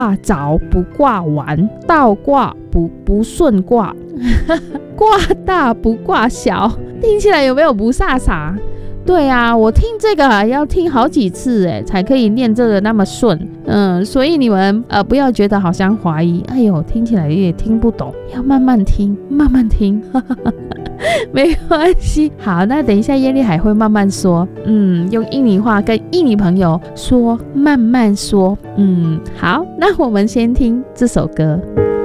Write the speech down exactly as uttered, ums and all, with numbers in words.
早不挂晚，倒挂不不顺挂，挂大不挂小，听起来有没有不飒飒？对啊，我听这个啊要听好几次哎，才可以念这个那么顺。嗯，所以你们呃不要觉得好像怀疑，哎呦，听起来也听不懂，要慢慢听，慢慢听，没关系。好，那等一下耶利海会慢慢说，嗯，用印尼话跟印尼朋友说，慢慢说。嗯，好，那我们先听这首歌。